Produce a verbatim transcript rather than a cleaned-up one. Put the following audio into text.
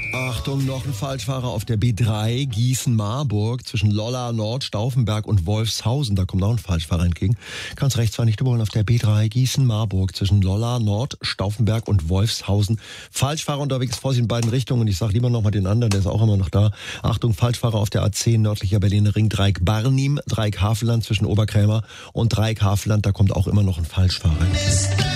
Achtung, noch ein Falschfahrer auf der B drei Gießen-Marburg zwischen Lolla, Nord, Stauffenberg und Wolfshausen. Da kommt auch ein Falschfahrer entgegen. Kannst rechts zwar nicht überholen auf der B drei Gießen-Marburg zwischen Lolla, Nord, Stauffenberg und Wolfshausen. Falschfahrer unterwegs, Vorsicht in beiden Richtungen. Ich sag lieber noch mal den anderen, der ist auch immer noch da. Achtung, Falschfahrer auf der A zehn nördlicher Berliner Ring, Dreieck Barnim, Dreieck Havelland zwischen Oberkrämer und Dreieck Havelland. Da kommt auch immer noch ein Falschfahrer entgegen.